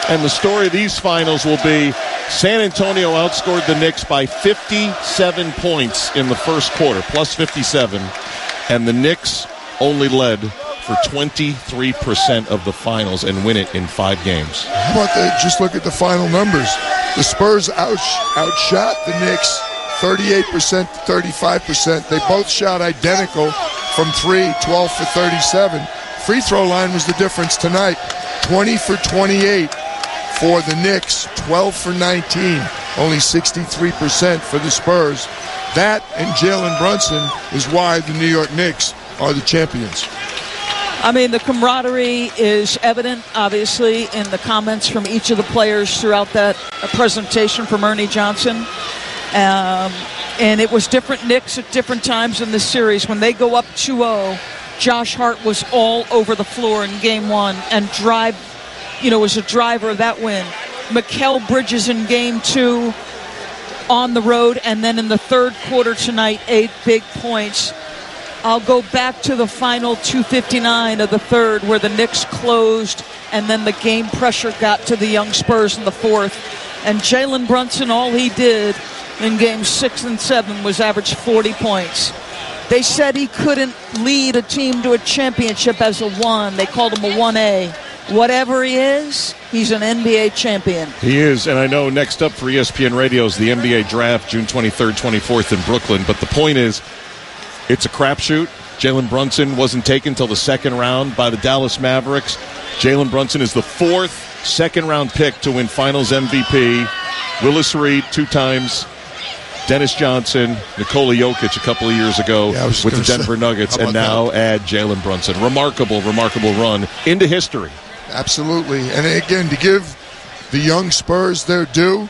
And the story of these finals will be San Antonio outscored the Knicks by 57 points in the first quarter, plus 57. And the Knicks only led for 23% of the finals and win it in 5 games. How about that? Just look at the final numbers. The Spurs outshot the Knicks 38% to 35%. They both shot identical from 3, 12 for 37. Free throw line was the difference tonight. 20 for 28 for the Knicks, 12 for 19. Only 63% for the Spurs. That and Jalen Brunson is why the New York Knicks are the champions. I mean, the camaraderie is evident, obviously, in the comments from each of the players throughout that presentation from Ernie Johnson. And it was different Knicks at different times in this series. When they go up 2-0, Josh Hart was all over the floor in Game 1 and was a driver of that win. Mikal Bridges in Game 2 on the road, and then in the third quarter tonight, 8 big points. I'll go back to the final 2:59 of the third where the Knicks closed and then the game pressure got to the young Spurs in the fourth. And Jalen Brunson, all he did in Games 6 and 7 was average 40 points. They said he couldn't lead a team to a championship as a 1. They called him a 1A. Whatever he is, he's an NBA champion. He is, and I know next up for ESPN Radio is the NBA Draft, June 23rd, 24th in Brooklyn. But the point is, it's a crapshoot. Jalen Brunson wasn't taken until the second round by the Dallas Mavericks. Jalen Brunson is the 4th second-round pick to win Finals MVP. Willis Reed 2 times. Dennis Johnson, Nikola Jokic a couple of years ago with the Denver Nuggets, and now add Jalen Brunson. Remarkable run into history. Absolutely. And again, to give the young Spurs their due,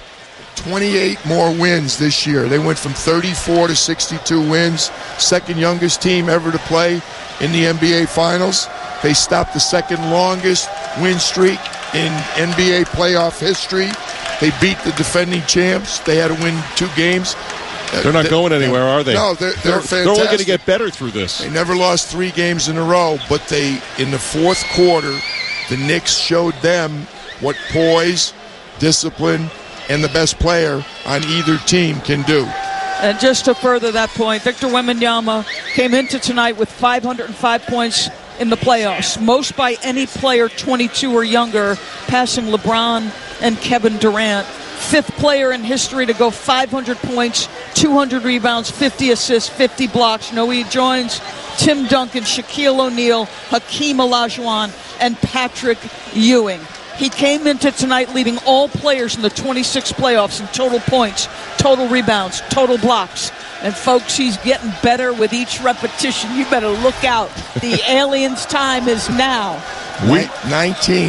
28 more wins this year. They went from 34 to 62 wins. Second youngest team ever to play in the NBA Finals. They stopped the second longest win streak in NBA playoff history. They beat the defending champs. They had to win 2 games. They're not going anywhere, are they? No, they're fantastic. They're only going to get better through this. They never lost 3 games in a row, but in the fourth quarter, the Knicks showed them what poise, discipline, and the best player on either team can do. And just to further that point, Victor Wembanyama came into tonight with 505 points in the playoffs, most by any player 22 or younger, passing LeBron and Kevin Durant. 5th player in history to go 500 points, 200 rebounds, 50 assists, 50 blocks. You know, he joins Tim Duncan, Shaquille O'Neal, Hakeem Olajuwon, and Patrick Ewing. He came into tonight leading all players in the 26 playoffs in total points, total rebounds, total blocks. And, folks, he's getting better with each repetition. You better look out. The alien's time is now. 19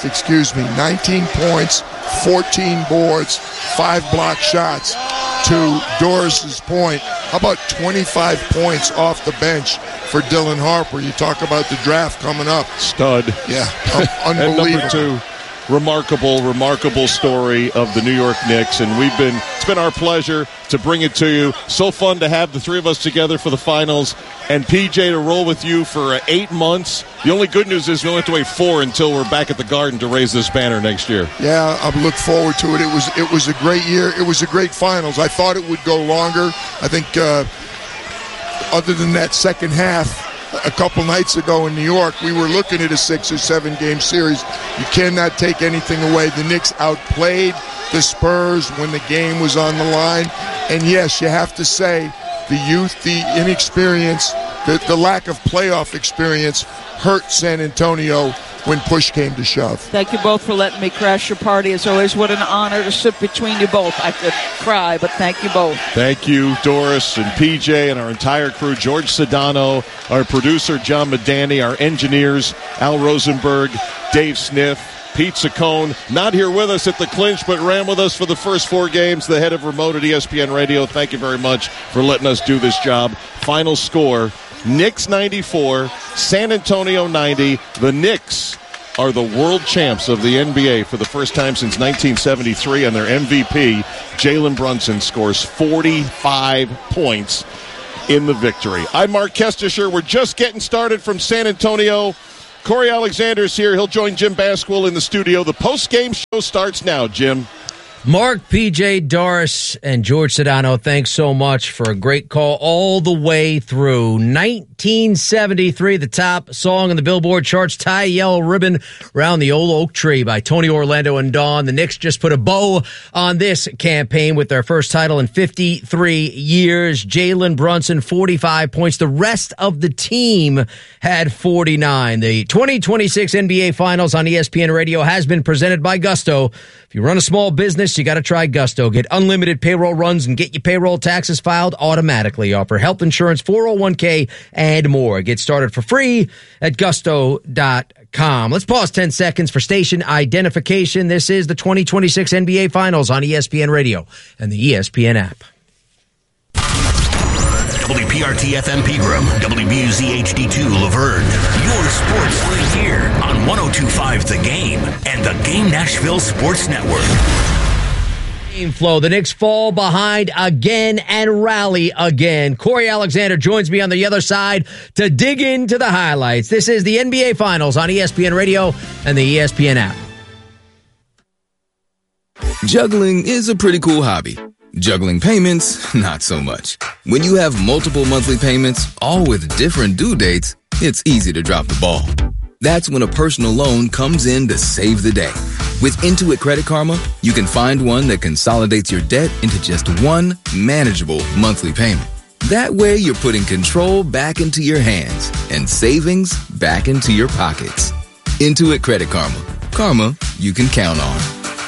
points, 14 boards, 5 block shots. To Doris's point, how about 25 points off the bench for Dylan Harper? You talk about the draft coming up. Stud. Yeah, unbelievable. And number 2, remarkable story of the New York Knicks, and it's been our pleasure to bring it to you. So fun to have the 3 of us together for the finals, and PJ to roll with you for 8 months. The only good news is we only have to wait 4 until we're back at the Garden to raise this banner next year. Yeah, I look forward to it. It was a great year. It was a great finals. I thought it would go longer. I think other than that second half, a couple nights ago in New York, we were looking at a 6 or 7 game series. You cannot take anything away. The Knicks outplayed the Spurs when the game was on the line. And yes, you have to say the youth, the inexperience, the lack of playoff experience hurt San Antonio when push came to shove. Thank you both for letting me crash your party. As always, what an honor to sit between you both. I could cry, but thank you both. Thank you, Doris and PJ and our entire crew, George Sedano, our producer, John Medani, our engineers, Al Rosenberg, Dave Sniff, Pete Saccone, not here with us at the clinch, but ran with us for the first 4 games, the head of remote at ESPN Radio. Thank you very much for letting us do this job. Final score, Knicks 94, San Antonio 90. The Knicks are the world champs of the NBA for the first time since 1973, and their MVP, Jalen Brunson, scores 45 points in the victory. I'm Mark Kestisher. We're just getting started from San Antonio. Corey Alexander's here. He'll join Jim Basquill in the studio. The post-game show starts now, Jim. Mark, PJ, Doris, and George Sedano, thanks so much for a great call all the way through. 1973, the top song on the Billboard charts, Tie a Yellow Ribbon Around the Old Oak Tree by Tony Orlando and Dawn. The Knicks just put a bow on this campaign with their first title in 53 years. Jalen Brunson, 45 points. The rest of the team had 49. The 2026 NBA Finals on ESPN Radio has been presented by Gusto. If you run a small business, you got to try Gusto. Get unlimited payroll runs and get your payroll taxes filed automatically. Offer health insurance, 401k, and more. Get started for free at gusto.com. Let's pause 10 seconds for station identification. This is the 2026 NBA Finals on ESPN Radio and the ESPN app. WPRT FM Pegram, WBUZ HD2 Laverne. Your sports right here on 102.5 The Game and the Game Nashville Sports Network. Game flow. The Knicks fall behind again and rally again. Corey Alexander joins me on the other side to dig into the highlights. This is the NBA Finals on ESPN Radio and the ESPN app. Juggling is a pretty cool hobby. Juggling payments, not so much. When you have multiple monthly payments, all with different due dates, it's easy to drop the ball. That's when a personal loan comes in to save the day. With Intuit Credit Karma, you can find one that consolidates your debt into just one manageable monthly payment. That way, you're putting control back into your hands and savings back into your pockets. Intuit Credit Karma. Karma you can count on.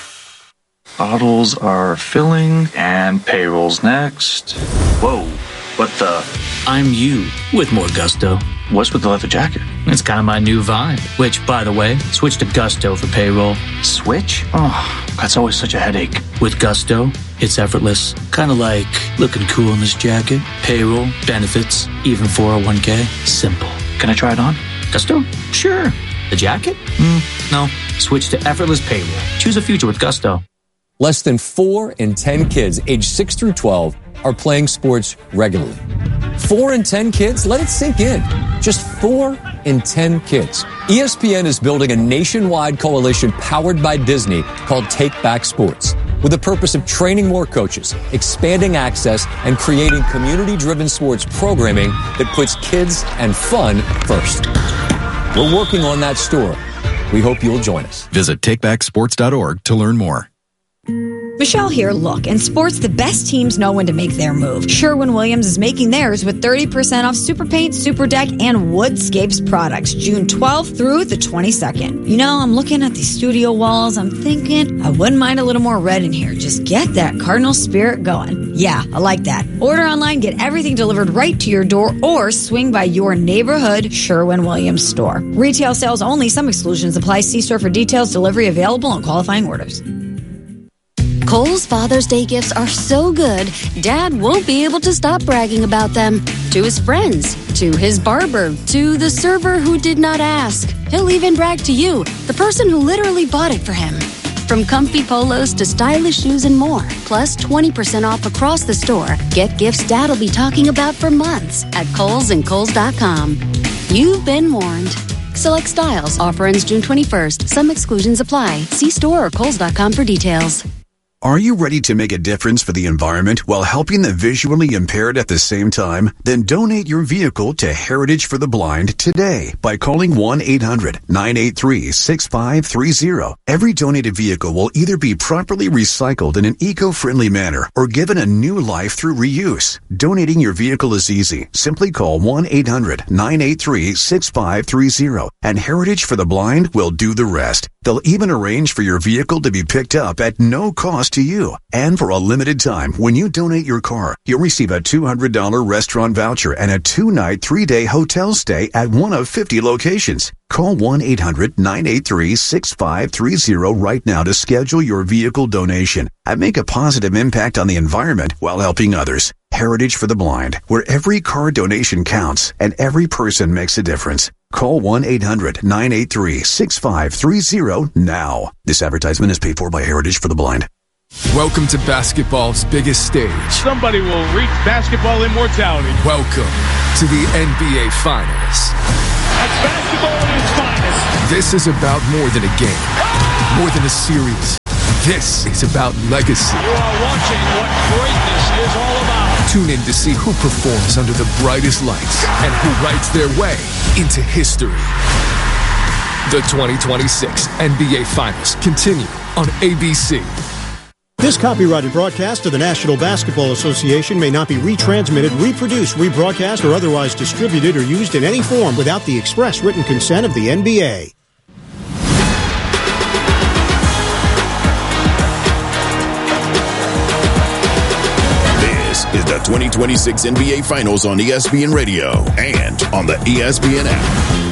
Bottles are filling, and payroll's next. Whoa, what the? I'm you with more Gusto. What's with the leather jacket? It's kind of my new vibe. Which, by the way, switch to Gusto for payroll. Switch? Oh, that's always such a headache. With Gusto, it's effortless. Kind of like looking cool in this jacket. Payroll, benefits, even 401k. Simple. Can I try it on? Gusto? Sure. The jacket? No. Switch to effortless payroll. Choose a future with Gusto. Less than 4 in 10 kids aged 6 through 12 are playing sports regularly. 4 in 10 kids? Let it sink in. Just 4 in 10 kids. ESPN is building a nationwide coalition powered by Disney called Take Back Sports, with the purpose of training more coaches, expanding access, and creating community-driven sports programming that puts kids and fun first. We're working on that story. We hope you'll join us. Visit takebacksports.org to learn more. Michelle here. Look, in sports, the best teams know when to make their move. Sherwin-Williams is making theirs with 30% off Super Paint, Super Deck, and Woodscapes products, June 12th through the 22nd. You know, I'm looking at these studio walls. I'm thinking I wouldn't mind a little more red in here. Just get that Cardinal spirit going. Yeah, I like that. Order online, get everything delivered right to your door, or swing by your neighborhood Sherwin-Williams store. Retail sales only. Some exclusions apply. See store for details. Delivery available on qualifying orders. Kohl's Father's Day gifts are so good, Dad won't be able to stop bragging about them. To his friends, to his barber, to the server who did not ask. He'll even brag to you, the person who literally bought it for him. From comfy polos to stylish shoes and more, plus 20% off across the store. Get gifts Dad'll be talking about for months at Kohl's and Kohl's.com. You've been warned. Select styles. Offer ends June 21st. Some exclusions apply. See store or Kohl's.com for details. Are you ready to make a difference for the environment while helping the visually impaired at the same time? Then donate your vehicle to Heritage for the Blind today by calling 1-800-983-6530. Every donated vehicle will either be properly recycled in an eco-friendly manner or given a new life through reuse. Donating your vehicle is easy. Simply call 1-800-983-6530 and Heritage for the Blind will do the rest. They'll even arrange for your vehicle to be picked up at no cost to you. And for a limited time, when you donate your car, you'll receive a $200 restaurant voucher and a 2-night, 3-day hotel stay at one of 50 locations. Call 1-800-983-6530 right now to schedule your vehicle donation and make a positive impact on the environment while helping others. Heritage for the Blind, where every car donation counts and every person makes a difference. Call 1-800-983-6530 now. This advertisement is paid for by Heritage for the Blind. Welcome to basketball's biggest stage. Somebody will reach basketball immortality. Welcome to the NBA Finals. That's basketball at its finest. This is about more than a game, more than a series. This is about legacy. You are watching what greatness is all about. Tune in to see who performs under the brightest lights and who writes their way into history. The 2026 NBA Finals continue on ABC. This copyrighted broadcast of the National Basketball Association may not be retransmitted, reproduced, rebroadcast, or otherwise distributed or used in any form without the express written consent of the NBA. This is the 2026 NBA Finals on ESPN Radio and on the ESPN app.